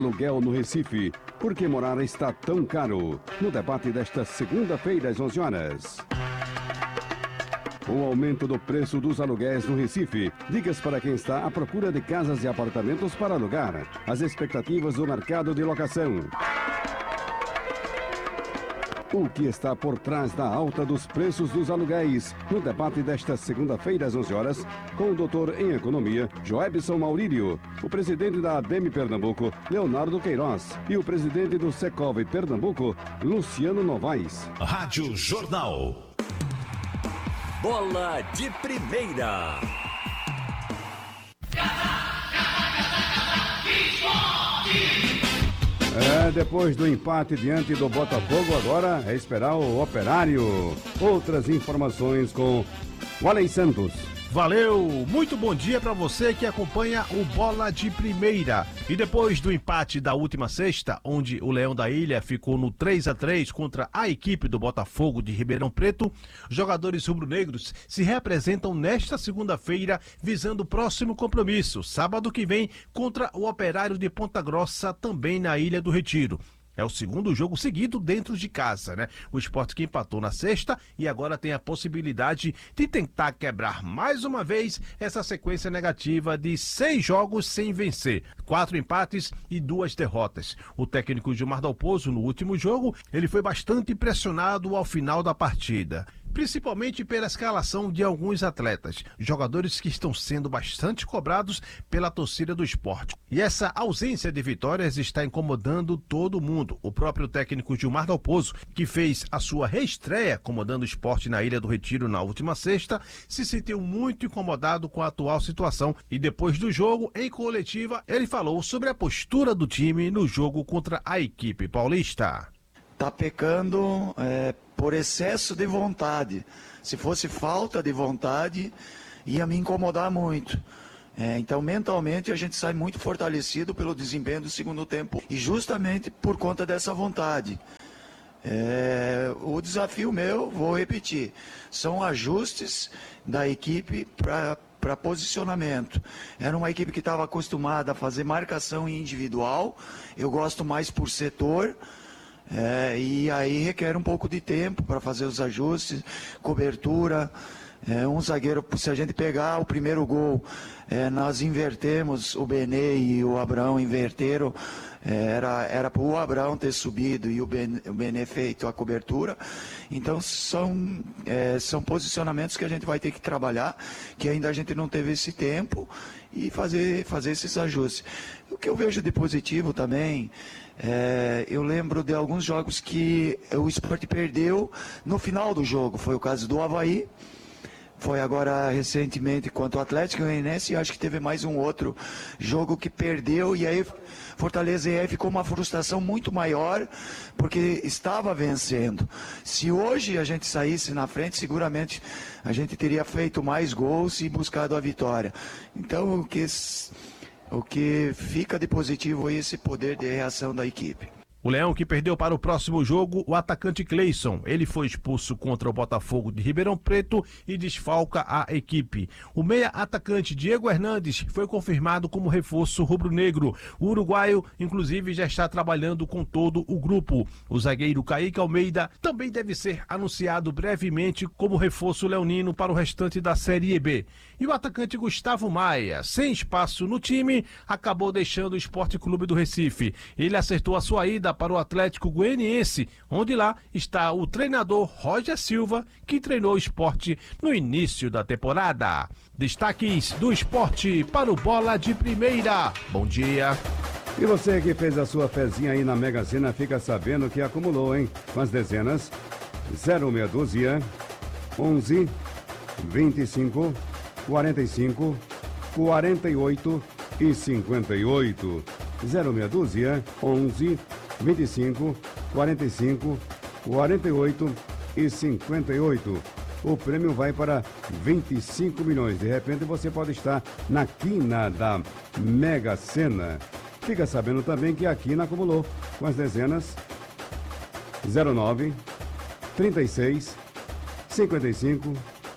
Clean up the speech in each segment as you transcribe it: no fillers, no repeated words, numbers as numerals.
Aluguel no Recife. Por que morar está tão caro? No debate desta segunda-feira às 11 horas. O aumento do preço dos aluguéis no Recife. Dicas para quem está à procura de casas e apartamentos para alugar. As expectativas do mercado de locação. O que está por trás da alta dos preços dos aluguéis? No debate desta segunda-feira às 11 horas, com o doutor em economia, Joebson Maurílio, o presidente da ADEME Pernambuco, Leonardo Queiroz, e o presidente do Secov Pernambuco, Luciano Novaes. Rádio Jornal. Bola de Primeira. Depois do empate diante do Botafogo, agora é esperar o Operário. Outras informações com o Alei Santos. Valeu, muito bom dia para você que acompanha o Bola de Primeira. E depois do empate da última sexta, onde o Leão da Ilha ficou no 3-3 contra a equipe do Botafogo de Ribeirão Preto, jogadores rubro-negros se representam nesta segunda-feira visando o próximo compromisso, sábado que vem, contra o Operário de Ponta Grossa, também na Ilha do Retiro. É o segundo jogo seguido dentro de casa, né? O Sport que empatou na sexta e agora tem a possibilidade de tentar quebrar mais uma vez essa sequência negativa de 6 jogos sem vencer, 4 empates e 2 derrotas. O técnico Gilmar Dalpozo, no último jogo, ele foi bastante pressionado ao final da partida, principalmente pela escalação de alguns atletas, jogadores que estão sendo bastante cobrados pela torcida do Sport. E essa ausência de vitórias está incomodando todo mundo. O próprio técnico Gilmar Dalpozo, que fez a sua reestreia comandando o Sport na Ilha do Retiro na última sexta, se sentiu muito incomodado com a atual situação e depois do jogo, em coletiva, ele falou sobre a postura do time no jogo contra a equipe paulista. Tá pecando por excesso de vontade. Se fosse falta de vontade, ia me incomodar muito. Então, mentalmente, a gente sai muito fortalecido pelo desempenho do segundo tempo. E justamente por conta dessa vontade. O desafio meu, vou repetir, são ajustes da equipe para posicionamento. Era uma equipe que estava acostumada a fazer marcação individual. Eu gosto mais por setor. E aí requer um pouco de tempo para fazer os ajustes, cobertura. Um zagueiro, se a gente pegar o primeiro gol, nós invertemos, o Benê e o Abrão inverteram, era para o Abrão ter subido e o Benê feito a cobertura. Então são posicionamentos que a gente vai ter que trabalhar, que ainda a gente não teve esse tempo, e fazer esses ajustes. O que eu vejo de positivo também, eu lembro de alguns jogos que o Sport perdeu no final do jogo. Foi o caso do Avaí, foi agora recentemente contra o Atlético Goianiense, e acho que teve mais um outro jogo que perdeu, e aí Fortaleza e aí ficou uma frustração muito maior, porque estava vencendo. Se hoje a gente saísse na frente, seguramente a gente teria feito mais gols e buscado a vitória. Então o que fica de positivo é esse poder de reação da equipe. O Leão, que perdeu para o próximo jogo, o atacante Cleison. Ele foi expulso contra o Botafogo de Ribeirão Preto e desfalca a equipe. O meia-atacante Diego Hernandes foi confirmado como reforço rubro-negro. O uruguaio, inclusive, já está trabalhando com todo o grupo. O zagueiro Kaique Almeida também deve ser anunciado brevemente como reforço leonino para o restante da Série B. E o atacante Gustavo Maia, sem espaço no time, acabou deixando o Sport Clube do Recife. Ele acertou a sua ida para o Atlético Goianiense, onde lá está o treinador Roger Silva, que treinou o Sport no início da temporada. Destaques do Sport para o Bola de Primeira. Bom dia. E você que fez a sua fezinha aí na Mega Sena, fica sabendo que acumulou, hein? Com as dezenas 0, meia dúzia, 11, 25, 45, 48 e 58. 0, meia dúzia, 11, 25, 45, 48 e 58. O prêmio vai para 25 milhões. De repente você pode estar na quina da Mega Sena. Fica sabendo também que a quina acumulou com as dezenas 09, 36, 55,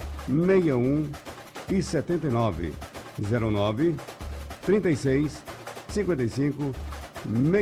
61 e 79. 09, 36, 55, meio